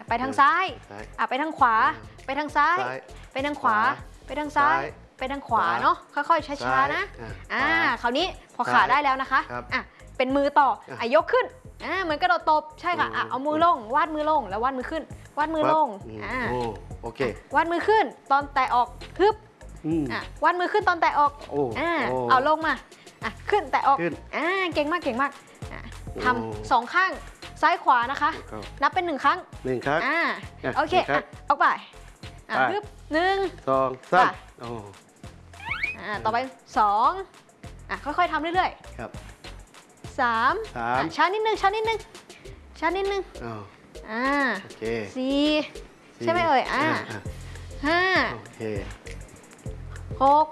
ไปทางซ้ายไปทางขวาไปทางซ้ายไปทางขวาไปทางซ้ายไปทางขวาเนาะค่อยๆช้าๆนะคราวนี้พอขาได้แล้วนะคะเป็นมือต่อยกขึ้นเหมือนกระโดดตบใช่ค่ะเอามือลงวาดมือลงแล้ววาดมือขึ้นวาดมือลงโอเควาดมือขึ้นตอนแตะออกฮึบวาดมือขึ้นตอนแตะออกเอาลงมาขึ้นแตะออกเก่งมากเก่งมากทำ2ข้างซ้ายขวานะคะนับเป็น1 ครั้งโอเคออกไปฮึบ1 2 3 ต่อไป2ค่อยๆทำเรื่อยๆครับ 3ช้านิดนึงช้านิดนึงช้านิดนึงโอเค 4ใช่ไหมเอ่ย5 โอเค 6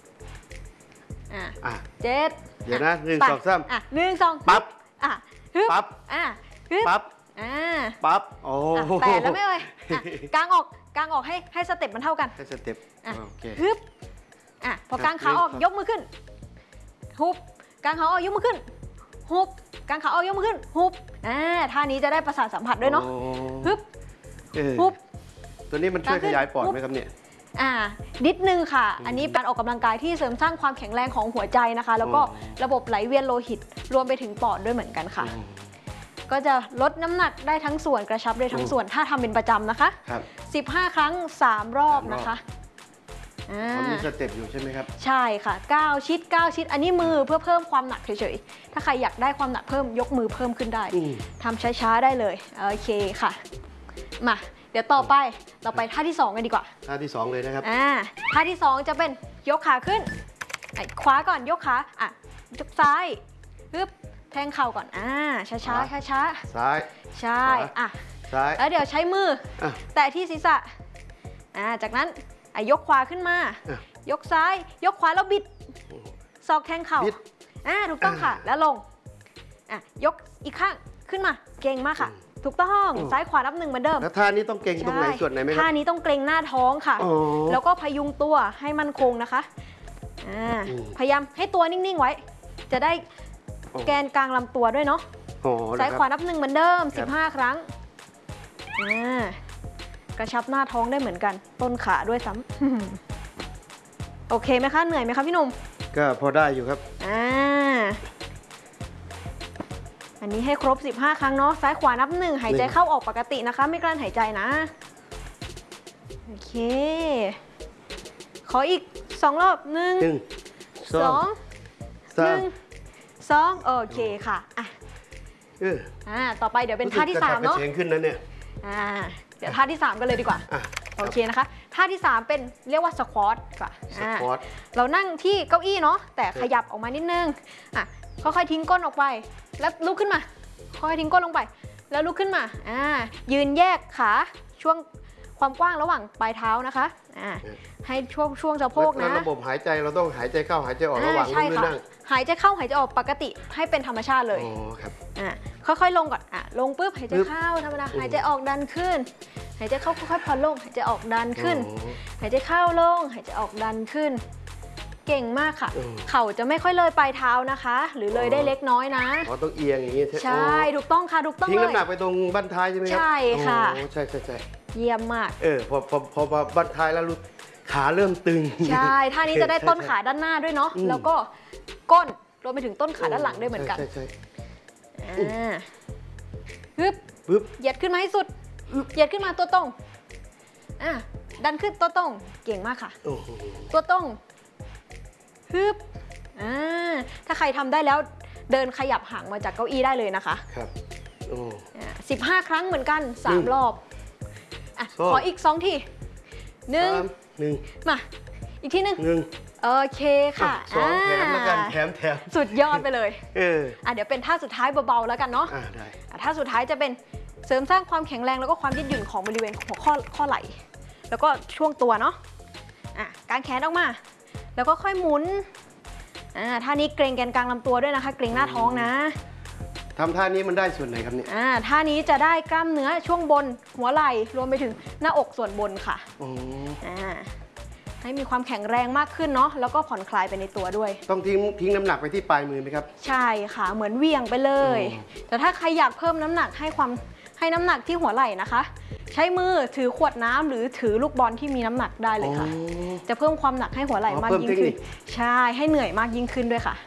7 เดี๋ยวนะ1 2 3 1 2 ปั๊บฮึบปั๊บฮึบปั๊บปั๊บโอ้แต่แล้วไม่เอ่ยกางออกให้สเต็ปมันเท่ากันให้สเต็ปโอเคฮึบพอกางขาออกยกมือขึ้นฮุบกางขาออกยกมือขึ้นฮุบกางขาออกยกมือขึ้นฮุบท่านี้จะได้ประสาทสัมผัสด้วยเนาะฮึบฮุบตัวนี้มันช่วยขยายปอดไหมครับเนี่ยนิดนึงค่ะอันนี้การออกกำลังกายที่เสริมสร้างความแข็งแรงของหัวใจนะคะแล้วก็ระบบไหลเวียนโลหิตรวมไปถึงปอดด้วยเหมือนกันค่ะก็จะลดน้ำหนักได้ทั้งส่วนกระชับได้ทั้งส่วนถ้าทำเป็นประจำนะคะ15 ครั้ง3 รอบนะคะเขามีสเต็ปอยู่ใช่ไหมครับใช่ค่ะ9 ชิด9 ชิดอันนี้มือเพื่อเพิ่มความหนักเฉยๆถ้าใครอยากได้ความหนักเพิ่มยกมือเพิ่มขึ้นได้ทำช้าๆได้เลยโอเคค่ะมาเดี๋ยวต่อไปเราไปท่าที่2กันดีกว่าท่าที่2เลยนะครับท่าที่2จะเป็นยกขาขึ้นขวาก่อนยกขายกซ้ายปึ๊บแทงเข่าก่อนช้าๆช้าๆซ้ายใช่ซ้ายแล้วเดี๋ยวใช้มือแตะที่ศีรษะจากนั้นยกขวาขึ้นมายกซ้ายยกขวาแล้วบิดศอกแทงเข่าถูกต้องค่ะแล้วลงยกอีกข้างขึ้นมาเก่งมากค่ะถูกต้องซ้ายขวานับ1เหมือนเดิมแล้วท่านี้ต้องเกร็งตรงไหนส่วนไหนไหมครับท่านี้ต้องเกร็งหน้าท้องค่ะแล้วก็พยุงตัวให้มั่นคงนะคะพยายามให้ตัวนิ่งๆไว้จะได้แกนกลางลำตัวด้วยเนาะซ้ายขวานับ1เหมือนเดิม15 ครั้งกระชับหน้าท้องได้เหมือนกันต้นขาด้วยซ้ำโอเคไหมคะเหนื่อยไหมคะพี่หนุ่มก็พอได้อยู่ครับอันนี้ให้ครบ15 ครั้งเนาะซ้ายขวานับ1หายใจเข้าออกปกตินะคะไม่กลั้นหายใจนะโอเคขออีก2 รอบ1 2 1 2โอเคค่ะต่อไปเดี๋ยวเป็นท่าที่3เนาะขึ้นนั้นเนี่ยเดี๋ยวท่าที่3กันเลยดีกว่าโอเคนะคะท่าที่3เป็นเรียกว่าสควอตค่ะเรานั่งที่เก้าอี้เนาะแต่ขยับออกมานิดนึงค่อยๆทิ้งก้นออกไปแล้วลุกขึ้นมาค่อยๆทิ้งก้นลงไปแล้วลุกขึ้นมายืนแยกขาช่วงความกว้างระหว่างปลายเท้านะคะให้ช่วงสะโพกนะระบบหายใจเราต้องหายใจเข้าหายใจออกระหว่างลุกขึ้นนั่งหายใจเข้าหายใจออกปกติให้เป็นธรรมชาติเลยครับค่อยๆลงก่อนลงปุ๊บหายใจเข้าธรรมดาหายใจออกดันขึ้นหายใจเข้าค่อยๆผ่อนลงหายใจออกดันขึ้นหายใจเข้าลงหายใจออกดันขึ้นเก่งมากค่ะเข่าจะไม่ค่อยเลยปลายเท้านะคะหรือเลยได้เล็กน้อยนะต้องเอียงอย่างนี้ใช่ถูกต้องค่ะถูกต้องเลยทิ้งน้ำหนักไปตรงบั้นท้ายใช่ไหมครับใช่ค่ะใช่เยี่ยมมากพอบั้นท้ายแล้วขาเริ่มตึงใช่ท่านี้จะได้ต้นขาด้านหน้าด้วยเนาะแล้วก็ก้นรวมไปถึงต้นขาด้านหลังด้วยเหมือนกันใช่ปึ๊บเหยียดขึ้นมาให้สุดเหยียดขึ้นมาตัวตรงดันขึ้นตัวตรงเก่งมากค่ะตัวตรงปึ๊บถ้าใครทำได้แล้วเดินขยับห่างมาจากเก้าอี้ได้เลยนะคะครับ15 ครั้งเหมือนกัน3 รอบขออีก2 ที1มาอีกทีนึงโอเคค่ะ 2แถมแล้วกันแถมสุดยอดไปเลยเดี๋ยวเป็นท่าสุดท้ายเบาๆแล้วกันเนาะได้ท่าสุดท้ายจะเป็นเสริมสร้างความแข็งแรงแล้วก็ความยืดหยุ่นของบริเวณของข้อไหล่แล้วก็ช่วงตัวเนาะกางแขนออกมาแล้วก็ค่อยหมุนท่านี้เกร็งแกนกลางลำตัวด้วยนะคะเกร็งหน้าท้องนะทำท่านี้มันได้ส่วนไหนครับเนี่ยท่านี้จะได้กล้ามเนื้อช่วงบนหัวไหล่รวมไปถึงหน้าอกส่วนบนค่ะให้มีความแข็งแรงมากขึ้นเนาะแล้วก็ผ่อนคลายไปในตัวด้วยต้องทิ้งน้ำหนักไปที่ปลายมือไหมครับใช่ค่ะเหมือนเวียงไปเลยแต่ถ้าใครอยากเพิ่มน้ำหนักให้น้ำหนักที่หัวไหล่นะคะ ใช้มือถือขวดน้ำหรือถือลูกบอลที่มีน้ำหนักได้เลยค่ะ จะเพิ่มความหนักให้หัวไหล่มากยิ่งขึ้นใช่ให้เหนื่อยมากยิ่งขึ้นด้วยค่ะ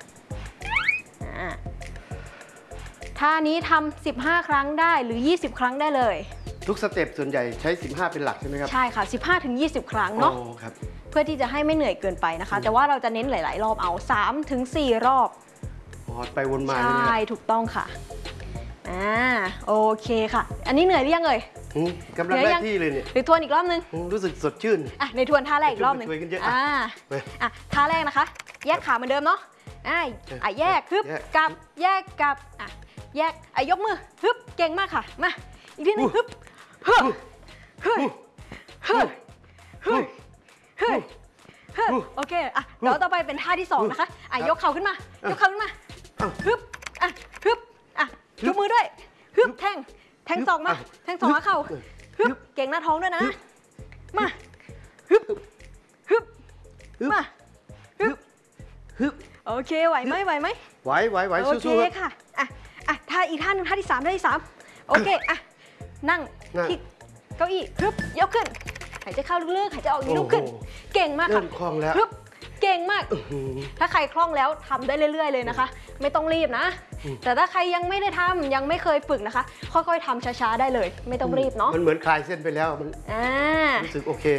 ท่านี้ทำ15 ครั้งได้หรือ20 ครั้งได้เลยทุกสเต็ปส่วนใหญ่ใช้15เป็นหลักใช่ไหมครับใช่ค่ะ15 ถึง 20 ครั้งเนาะเพื่อที่จะให้ไม่เหนื่อยเกินไปนะคะแต่ว่าเราจะเน้นหลายๆรอบเอา3 ถึง 4 รอบไปวนมาใช่ถูกต้องค่ะโอเคค่ะอันนี้เหนื่อยหรือยังเอ่ยกำลังได้ที่เลยเนี่ยหรือทวนอีกรอบนึงรู้สึกสดชื่นในทวนท่าแรกอีกรอบนึงท่าแรกนะคะแยกขาเหมือนเดิมเนาะแยกฮึบกลับแยกกลับแยกยกมือฮึบเก่งมากค่ะมาอีกทีนึงฮึบเฮ้ยเฮ้ยเฮ้ยเฮ้ยเฮ้ยโอเคเดี๋ยวต่อไปเป็นท่าที่2นะคะยกเข่าขึ้นมายกเข่าขึ้นมาฮึบฮึบยกมือด้วยฮึบแทงศอกมาแทงศอกหาเข่าฮึบเก่งหน้าท้องด้วยนะมาฮึบฮึบมาฮึบฮึบโอเคไหวไหมไหวสู้ๆโอเคค่ะท่าอีกท่านึงท่าที่3โอเคนั่งที่เก้าอี้ฮึบยกขึ้นหายใจเข้าลึกๆหายใจออกลุกขึ้นเก่งมากค่ะคล่องแล้วฮึบเก่งมากถ้าใครคล่องแล้วทำได้เรื่อยๆเลยนะคะไม่ต้องรีบนะแต่ถ้าใครยังไม่ได้ทำยังไม่เคยฝึกนะคะค่อยๆทำช้าๆได้เลยไม่ต้องรีบเนาะมันเหมือนคลายเส้นไปแล้วมันรู้สึกโอเค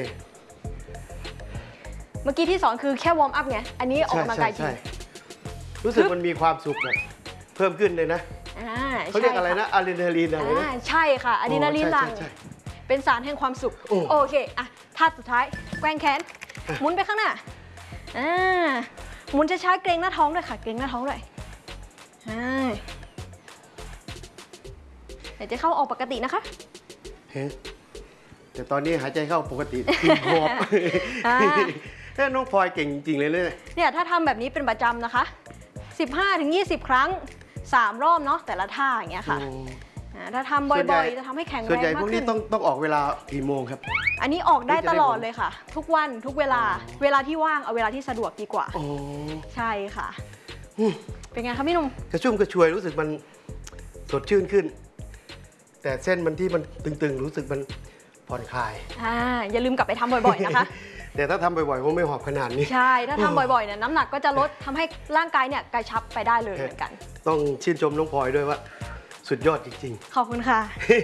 เมื่อกี้ที่2คือแค่วอร์มอัพไงอันนี้ออกกำลังกายจริงรู้สึกมันมีความสุขแบบเพิ่มขึ้นเลยนะเขาเรียกอะไรนะอะดรีนาลีนอะไรนะใช่ค่ะอะดรีนาลีนหลั่งเป็นสารแห่งความสุขโอเคท่าสุดท้ายแกว่งแขนหมุนไปข้างหน้าหมุนช้าๆเกรงหน้าท้องด้วยค่ะเกรงหน้าท้องด้วยหายใจเข้าออกปกตินะคะแต่ตอนนี้หายใจเข้าปกติหอบน้องพลอยเก่งจริงๆเลยเนี่ยถ้าทำแบบนี้เป็นประจำนะคะ15 ถึง 20 ครั้ง3 รอบเนาะแต่ละท่าอย่างเงี้ยค่ะถ้าทำบ่อยๆจะทำให้แข็งแรงมากขึ้นส่วนใหญ่พวกนี้ต้องออกเวลากี่โมงครับอันนี้ออกได้ตลอดเลยค่ะทุกวันทุกเวลาที่ว่างเอาเวลาที่สะดวกดีกว่าใช่ค่ะเป็นไงคะพี่หนุ่มกระชุ่มกระชวยรู้สึกมันสดชื่นขึ้นแต่เส้นมันที่มันตึงๆรู้สึกมันผ่อนคลายอย่าลืมกลับไปทำบ่อยๆนะคะแต่ถ้าทำบ่อยๆคงไม่หอบขนาดนี้ใช่ถ้าทำบ่อยๆเนี่ยน้ำหนักก็จะลดทำให้ร่างกายเนี่ยกระชับไปได้เลยเหมือนกันต้องชื่นชมน้องพลอยด้วยว่าสุดยอดจริงๆขอบคุณค่ะ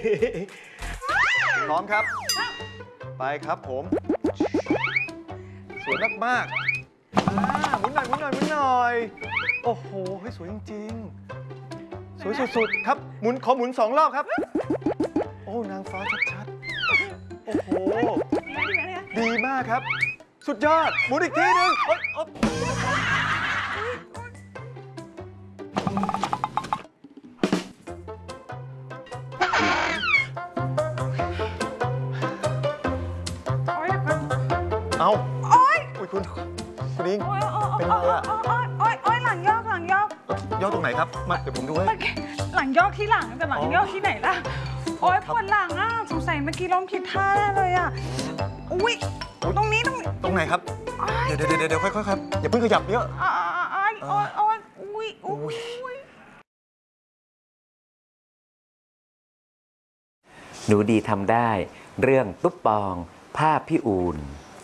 พร้อมครับไปครับผมสวยมากๆหมุนหน่อยโอ้โหสวยจริงๆสวยสุดๆครับขอหมุน2 รอบครับโอ้นางฟ้าชัดๆโอ้โหดีมากครับสุดยอดหมุนอีกทีนึงเอาคุณนิ้งเป็นไรอะหลังยอกยอกตรงไหนครับมาเดี๋ยวผมดูให้หลังยอกที่หลังแต่หลังยอกที่ไหนล่ะปวดหลังสงสัยเมื่อกี้ล้มผิดท่าเลยอ่ะตรงไหนครับเดี๋ยวค่อยๆครับอย่าเพิ่งขยับเยอะหนูดีทำได้เรื่องตุ๊บปองผ้าพี่อูน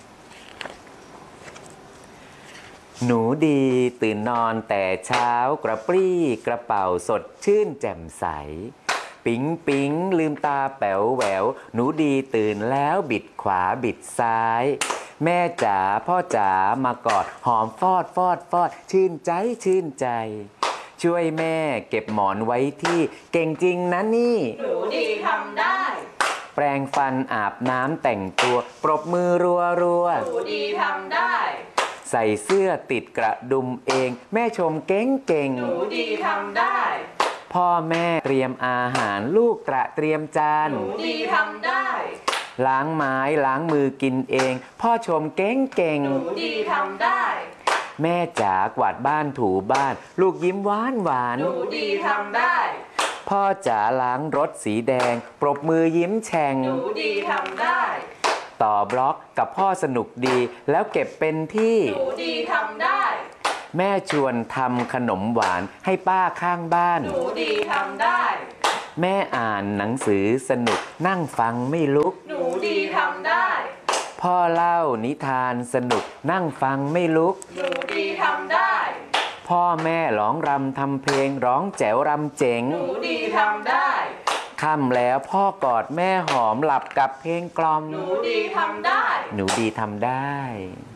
หนูดีตื่นนอนแต่เช้ากระปรี้กระเป๋าสดชื่นแจ่มใสปิ๊งลืมตาแป๋วแหววหนูดีตื่นแล้วบิดขวาบิดซ้ายแม่จ๋าพ่อจ๋ามากอดหอมฟอดชื่นใจช่วยแม่เก็บหมอนไว้ที่เก่งจริงนะนี่หนูดีทำได้แปรงฟันอาบน้ำแต่งตัวปรบมือรัวหนูดีทำได้ใส่เสื้อติดกระดุมเองแม่ชมเก่งหนูดีทำได้พ่อแม่เตรียมอาหารลูกเตรียมจานหนูดีทำได้ล้างไม้ล้างมือกินเองพ่อชมเก่งหนูดีทำได้แม่จ๋ากวาดบ้านถูบ้านลูกยิ้มหวานหนูดีทำได้พ่อจ๋าล้างรถสีแดงปรบมือยิ้มแฉ่งหนูดีทำได้ต่อบล็อกกับพ่อสนุกดีแล้วเก็บเป็นที่หนูดีทำได้แม่ชวนทำขนมหวานให้ป้าข้างบ้านหนูดีทำได้แม่อ่านหนังสือสนุกนั่งฟังไม่ลุกหนูดีทำได้พ่อเล่านิทานสนุกนั่งฟังไม่ลุกหนูดีทำได้พ่อแม่ร้องรำทำเพลงร้องแจ๋วรำเจ๋งหนูดีทำได้ค่ำแล้วพ่อกอดแม่หอมหลับกับเพลงกล่อมหนูดีทำได้หนูดีทำได้